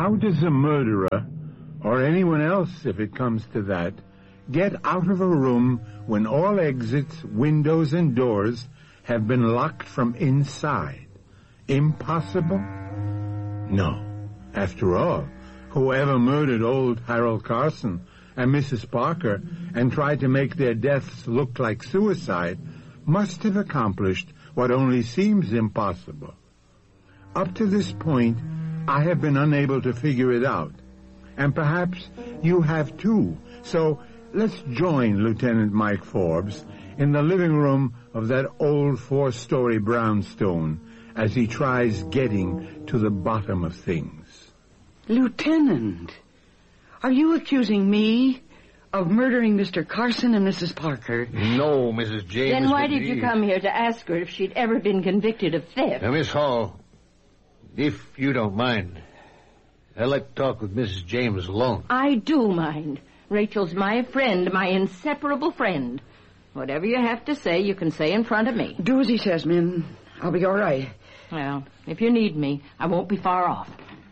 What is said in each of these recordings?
How does a murderer, or anyone else if it comes to that, get out of a room when all exits, windows, and doors have been locked from inside? Impossible? No. After all, whoever murdered old Harold Carson and Mrs. Parker and tried to make their deaths look like suicide must have accomplished what only seems impossible. Up to this point, I have been unable to figure it out. And perhaps you have too. So let's join Lieutenant Mike Forbes in the living room of that old 4-story brownstone as he tries getting to the bottom of things. Lieutenant, are you accusing me of murdering Mr. Carson and Mrs. Parker? No, Mrs. James. Then why did you come here to ask her if she'd ever been convicted of theft? Now, Miss Hall, if you don't mind, I'd like to talk with Mrs. James alone. I do mind. Rachel's my friend, my inseparable friend. Whatever you have to say, you can say in front of me. Do as he says, Min. I'll be all right. Well, if you need me, I won't be far off.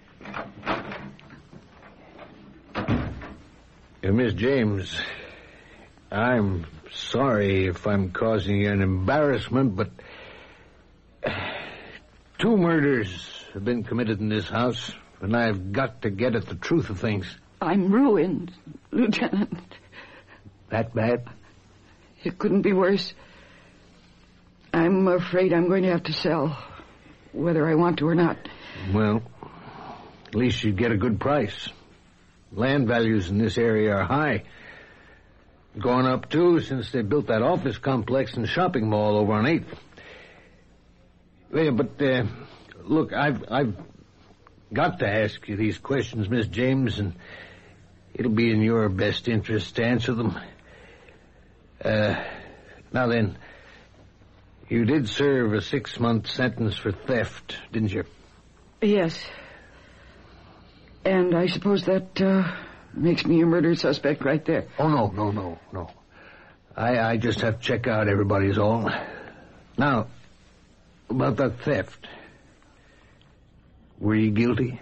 Miss James, I'm sorry if I'm causing you an embarrassment, but 2 murders have been committed in this house, and I've got to get at the truth of things. I'm ruined, Lieutenant. That bad? It couldn't be worse. I'm afraid I'm going to have to sell, whether I want to or not. Well, at least you'd get a good price. Land values in this area are high. Gone up, too, since they built that office complex and shopping mall over on 8th. Yeah, but, look, I've got to ask you these questions, Miss James, and it'll be in your best interest to answer them. Now then, you did serve a 6-month sentence for theft, didn't you? Yes. And I suppose that makes me a murder suspect right there. Oh, no. I just have to check out everybody's all. Now, about that theft. Were you guilty?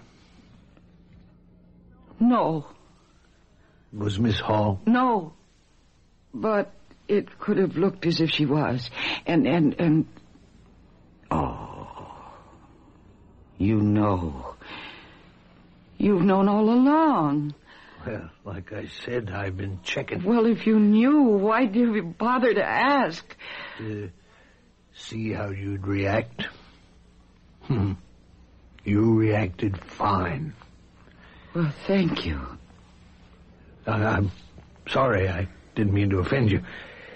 No. Was Miss Hall? No. But it could have looked as if she was. And... Oh. You know. You've known all along. Well, like I said, I've been checking. Well, if you knew, why did you bother to ask? To see how you'd react. You reacted fine. Well, thank you. I'm sorry. I didn't mean to offend you.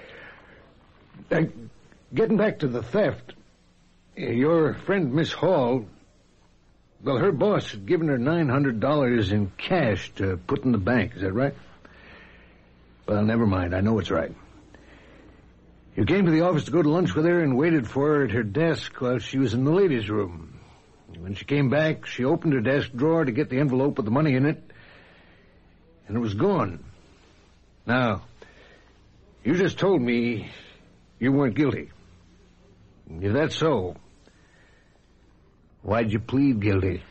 Getting back to the theft, your friend Miss Hall, well, her boss had given her $900 in cash to put in the bank. Is that right? Well, never mind. I know it's right. You came to the office to go to lunch with her and waited for her at her desk while she was in the ladies' room. When she came back, she opened her desk drawer to get the envelope with the money in it, and it was gone. Now, you just told me you weren't guilty. If that's so, why'd you plead guilty?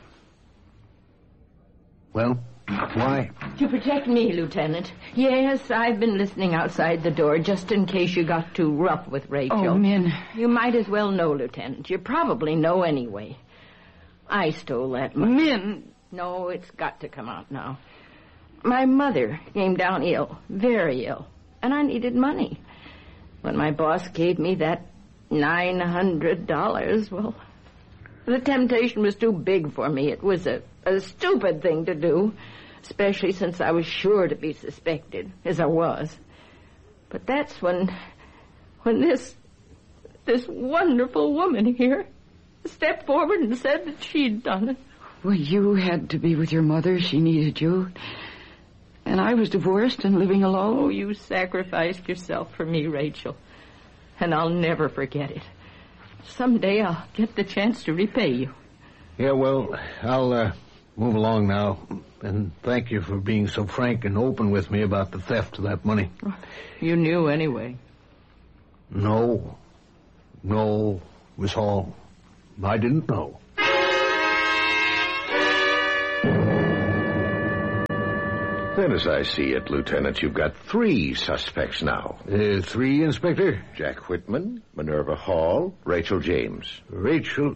Well, why? To protect me, Lieutenant. Yes, I've been listening outside the door just in case you got too rough with Rachel. Oh, Min. You might as well know, Lieutenant. You probably know anyway. I stole that money. Min! No, it's got to come out now. My mother came down ill, very ill, and I needed money. When my boss gave me that $900, well, the temptation was too big for me. It was a stupid thing to do, especially since I was sure to be suspected, as I was. But that's when this wonderful woman here stepped forward and said that she'd done it. Well, you had to be with your mother. She needed you. And I was divorced and living alone. Oh, you sacrificed yourself for me, Rachel. And I'll never forget it. Someday I'll get the chance to repay you. Yeah, well, I'll move along now. And thank you for being so frank and open with me about the theft of that money. You knew anyway. No, Miss Hall. I didn't know. Then as I see it, Lieutenant, you've got 3 suspects now. 3, Inspector? Jack Whitman, Minerva Hall, Rachel James. Rachel,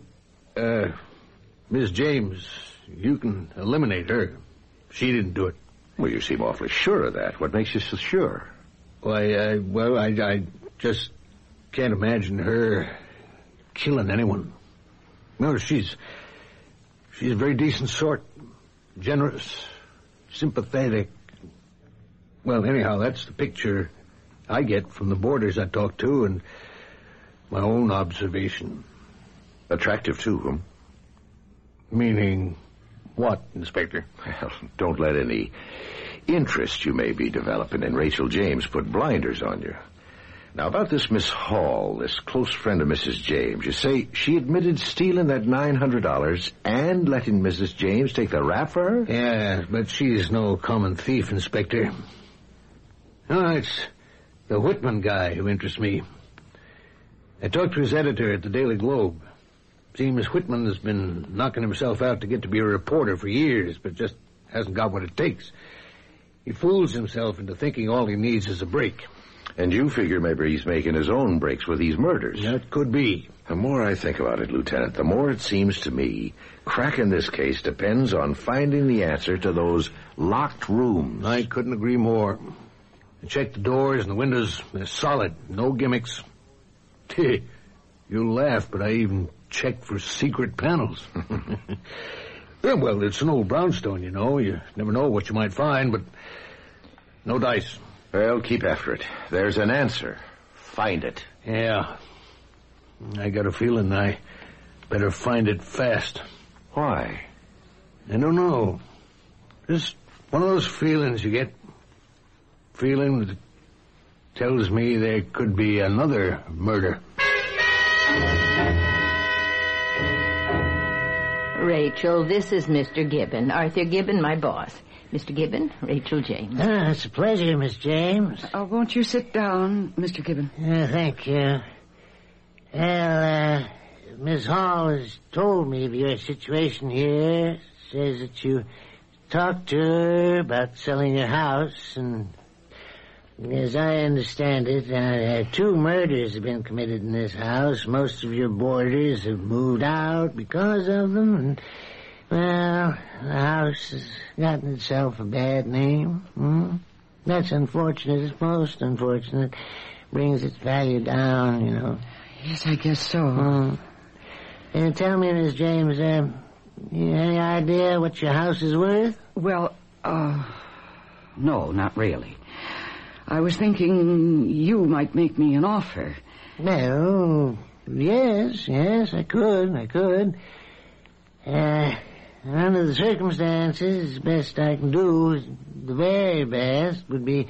Miss James, you can eliminate her. She didn't do it. Well, you seem awfully sure of that. What makes you so sure? Why, I just can't imagine her killing anyone. No, she's a very decent sort. Generous, sympathetic. Well, anyhow, that's the picture I get from the boarders I talk to and my own observation. Attractive to whom? Meaning what, Inspector? Well, don't let any interest you may be developing in Rachel James put blinders on you. Now, about this Miss Hall, this close friend of Mrs. James, you say she admitted stealing that $900 and letting Mrs. James take the rap for her? Yeah, but she's no common thief, Inspector. No, it's the Whitman guy who interests me. I talked to his editor at the Daily Globe. Seems Whitman has been knocking himself out to get to be a reporter for years, but just hasn't got what it takes. He fools himself into thinking all he needs is a break. And you figure maybe he's making his own breaks with these murders. That could be. The more I think about it, Lieutenant, the more it seems to me cracking this case depends on finding the answer to those locked rooms. I couldn't agree more. I checked the doors and the windows. They're solid. No gimmicks. You'll laugh, but I even checked for secret panels. Yeah, well, it's an old brownstone, you know. You never know what you might find, but no dice. Well, keep after it. There's an answer. Find it. Yeah. I got a feeling I better find it fast. Why? I don't know. Just one of those feelings you get. Feeling that tells me there could be another murder. Rachel, this is Mr. Gibbon. Arthur Gibbon, my boss. Mr. Gibbon, Rachel James. It's a pleasure, Miss James. Won't you sit down, Mr. Gibbon? Thank you. Well, Miss Hall has told me of your situation here. Says that you talked to her about selling your house, and as I understand it, 2 murders have been committed in this house. Most of your boarders have moved out because of them, and, well, the house has gotten itself a bad name. That's unfortunate. It's most unfortunate. Brings its value down, you know. Yes, I guess so. Tell me, Miss James, you any idea what your house is worth? Well, no, not really. I was thinking you might make me an offer. Well, yes, I could. Under the circumstances, the best I can do, the very best, would be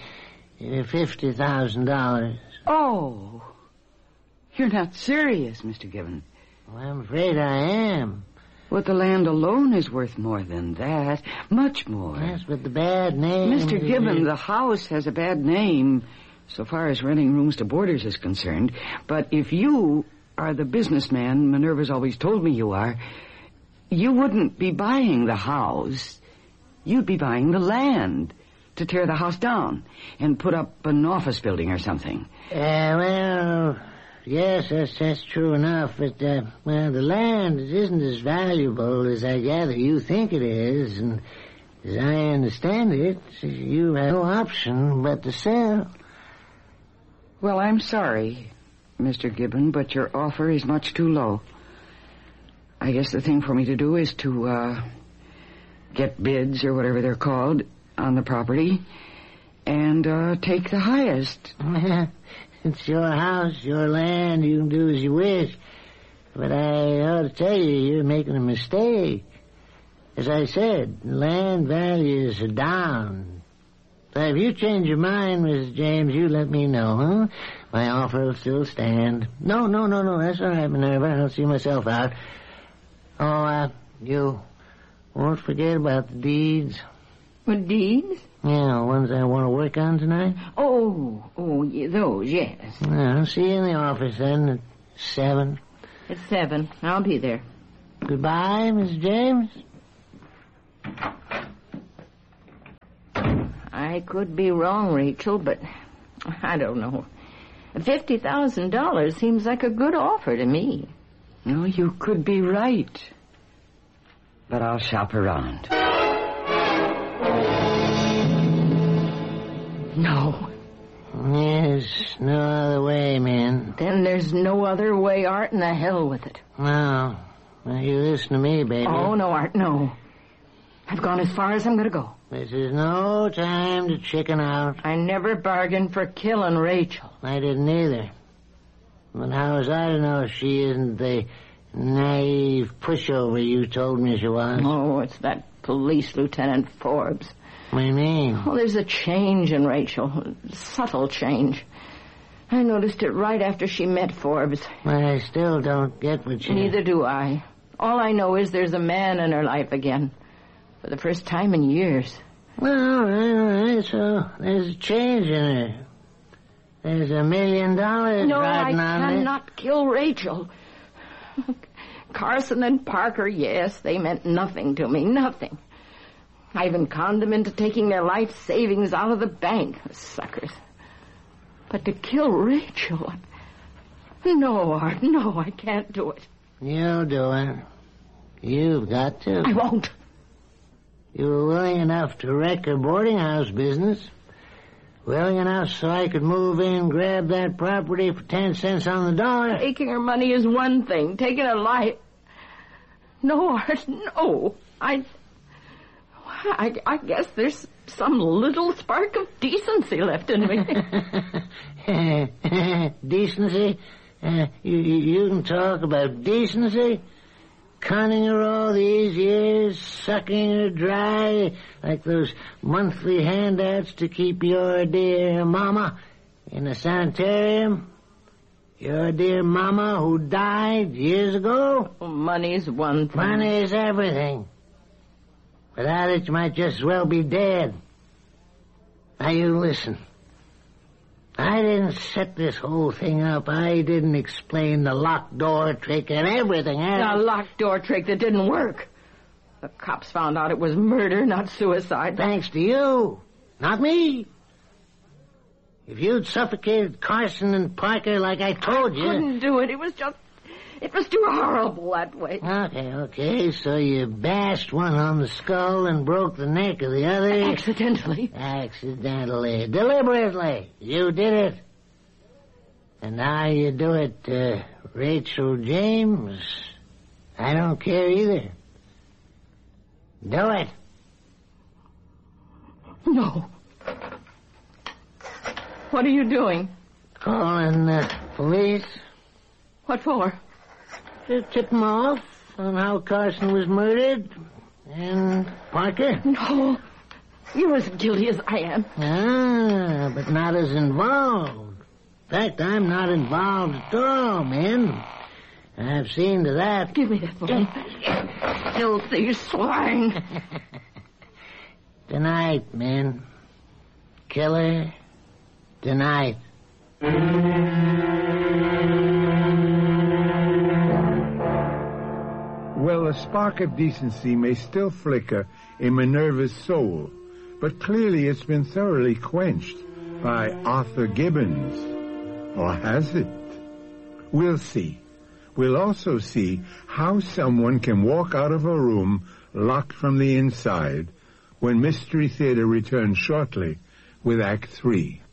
$50,000. Oh, you're not serious, Mr. Gibbon. Well, I'm afraid I am. But the land alone is worth more than that. Much more. Yes, but the bad name... Mr. Gibbon, the house has a bad name so far as renting rooms to boarders is concerned. But if you are the businessman Minerva's always told me you are, you wouldn't be buying the house. You'd be buying the land to tear the house down and put up an office building or something. Well... Yes, that's true enough, but, well, the land isn't as valuable as I gather you think it is, and as I understand it, you have no option but to sell. Well, I'm sorry, Mr. Gibbon, but your offer is much too low. I guess the thing for me to do is to, get bids, or whatever they're called, on the property, and, take the highest. It's your house, your land, you can do as you wish. But I ought to tell you, you're making a mistake. As I said, land values are down. So if you change your mind, Mrs. James, you let me know, huh? My offer will still stand. No, that's all right, Minerva. I'll see myself out. Oh, you won't forget about the deeds. What deeds? Yeah, ones I want to work on tonight. Those, yes. I'll see you in the office then at 7. At 7. I'll be there. Goodbye, Miss James. I could be wrong, Rachel, but I don't know. $50,000 seems like a good offer to me. No, you could be right. But I'll shop around. No. There's no other way, man. Then there's no other way, Art, and the hell with it. No. Now, you listen to me, baby. Oh, no, Art, no. I've gone as far as I'm going to go. This is no time to chicken out. I never bargained for killing Rachel. I didn't either. But how was I to know she isn't the naive pushover you told me she was? Oh, it's that police Lieutenant Forbes. What do you mean? Oh, there's a change in Rachel. A subtle change. I noticed it right after she met Forbes. But I still don't get what you... Neither do I. All I know is there's a man in her life again. For the first time in years. Well, all right. So there's a change in her. There's $1 million riding No, I on it. cannot kill Rachel. Carson and Parker, yes, they meant nothing to me. Nothing. I even conned them into taking their life savings out of the bank. Suckers. But to kill Rachel... No, Art, no, I can't do it. You'll do it. You've got to. I won't. You were willing enough to wreck her boarding house business. Willing enough so I could move in, grab that property for 10 cents on the dollar. Taking her money is one thing. Taking her life... No, Art, no. I guess there's some little spark of decency left in me. Decency? You can talk about decency? Conning her all these years, sucking her dry like those monthly handouts to keep your dear mama in a sanitarium. Your dear mama who died years ago. Well, money's one thing. Money's everything. Without it, you might just as well be dead. Now you listen. I didn't set this whole thing up. I didn't explain the locked door trick and everything else. A locked door trick that didn't work. The cops found out it was murder, not suicide. Thanks to you, not me. If you'd suffocated Carson and Parker like I told you... I couldn't do it. It was too horrible that way. Okay. So you bashed one on the skull and broke the neck of the other. Accidentally. Deliberately. You did it. And now you do it to Rachel James. I don't care either. Do it. No. What are you doing? Calling the police. What for? To tip them off on how Carson was murdered. And Parker. No. You're as guilty as I am. But not as involved. In fact, I'm not involved at all, man. I've seen to that. Give me that phone. Filthy swine. Tonight, man. Killer. Tonight. Well, a spark of decency may still flicker in Minerva's soul, but clearly it's been thoroughly quenched by Arthur Gibbons. Or has it? We'll see. We'll also see how someone can walk out of a room locked from the inside when Mystery Theater returns shortly with Act 3.